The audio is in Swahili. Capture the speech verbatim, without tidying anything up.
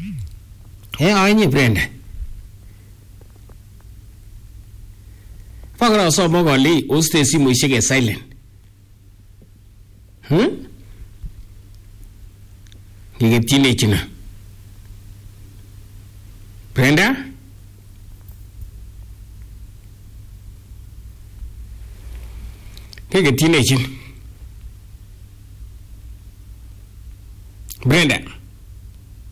Eh, anyi Brenda. Fakra so mogoli uste simu ishike silent. Hmm? Ngigetine china. Brenda? Ngigetine china. Brenda.